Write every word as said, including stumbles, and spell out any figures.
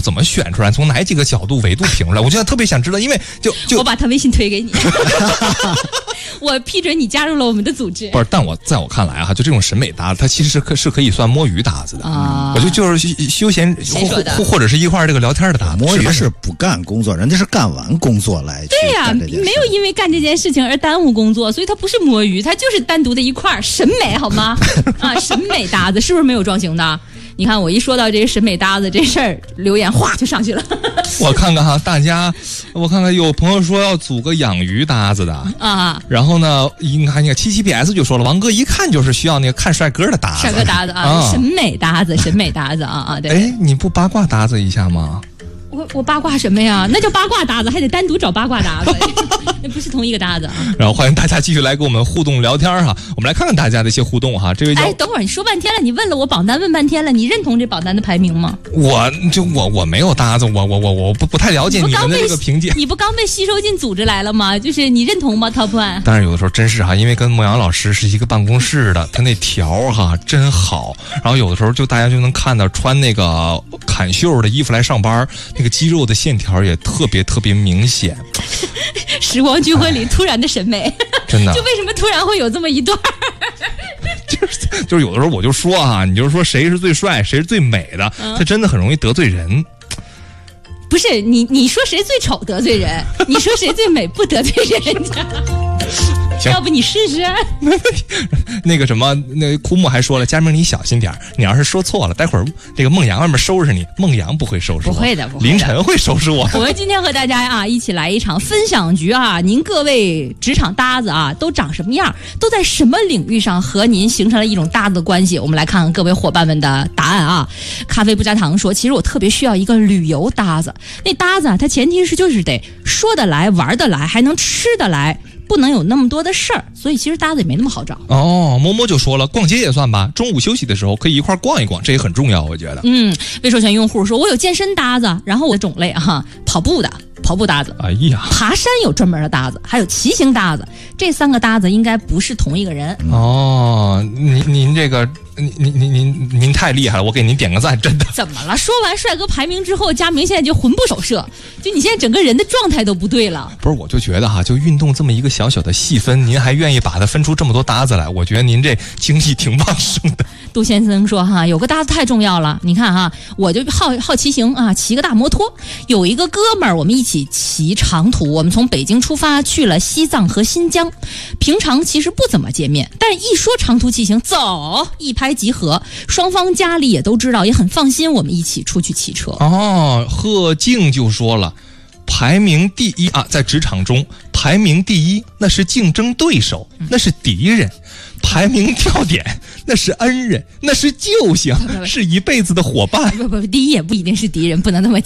怎么选出来？从哪几个角度维度评出来？我现在特别想知道，因为就就我把他微信推给你，我批准你加入了我们的组织。 不是，但我在我看来哈，就这种审美搭子，它其实是可是可以算摸鱼搭子的啊。我就就是休闲或或或者是一块这个聊天的搭子。 摸鱼是不干工作，人家是干完工作来。 对呀、啊，没有因为干这件事情而耽误工作，所以它不是摸鱼，它就是单独的一块审美，好吗？啊，审美搭子是不是没有装型的？你看我一说到这个审美搭子这事儿，留言哗就上去了。 我看看哈，大家，我看看有朋友说要组个养鱼搭子的啊，然后呢，你看那个七七 P S 就说了，王哥一看就是需要那个看帅哥的搭子， 帅哥搭子啊，啊审美搭子，审美搭子啊啊，对。 哎，你不八卦搭子一下吗？ 我我八卦什么呀？那叫八卦搭子，还得单独找八卦搭子，那不是同一个搭子啊。 然后欢迎大家继续来跟我们互动聊天哈，我们来看看大家的一些互动哈。这位叫哎，等会儿你说半天了，你问了我榜单问半天了，你认同这榜单的排名吗？ 我就我我没有搭子，我我我我不不太了解你们的这个评价。 你不刚被吸收进组织来了吗？就是你认同吗 ？Top One。 当然有的时候真是哈，因为跟孟阳老师是一个办公室的，他那条哈真好。然后有的时候就大家就能看到穿那个坎袖的衣服来上班，那个肌肉的线条。条也特别特别明显， 时光聚会里突然的审美， 真的， 就为什么突然会有这么一段？ 就是就是有的时候我就说啊，你就是说谁是最帅，谁是最美的，嗯、他真的很容易得罪人。 不是你，你说谁最丑得罪人，你说谁最美不得罪人家。要不你试试？ 那个什么，那枯木还说了，佳明你小心点，你要是说错了，待会儿这个孟阳外面收拾你，孟阳不会收拾我， 不会的，不会的， 凌晨会收拾我。 我们今天和大家啊一起来一场分享局啊，您各位职场搭子啊都长什么样，都在什么领域上和您形成了一种搭子的关系？我们来看看各位伙伴们的答案啊。咖啡不加糖说，其实我特别需要一个旅游搭子，那搭子啊，它前提是就是得说得来，玩得来，还能吃得来。不能有那么多的事儿，所以其实搭子也没那么好找。 哦，摸摸就说了，逛街也算吧，中午休息的时候可以一块逛一逛，这也很重要，我觉得。 嗯，未授权用户说，我有健身搭子，然后我的种类啊，跑步的。跑步搭子， 哎呀， 爬山有专门的搭子，还有骑行搭子，这三个搭子应该不是同一个人。 哦，您您这个，您您您您您太厉害了，我给您点个赞，真的。 怎么了？说完帅哥排名之后，佳明现在就魂不守舍，就你现在整个人的状态都不对了。 不是，我就觉得哈，就运动这么一个小小的细分，您还愿意把它分出这么多搭子来，我觉得您这精力挺旺盛的。 杜先生说哈，有个搭子太重要了。你看哈，我就好好骑行啊，骑个大摩托。有一个哥们儿，我们一起骑长途，我们从北京出发去了西藏和新疆。平常其实不怎么见面，但是一说长途骑行，走，一拍即合，双方家里也都知道，也很放心，我们一起出去骑车。 哦，贺静就说了。排名第一啊，在职场中排名第一，那是竞争对手，那是敌人；排名跳点，那是恩人，那是救星，是一辈子的伙伴。 不不，第一也不一定是敌人，不能那么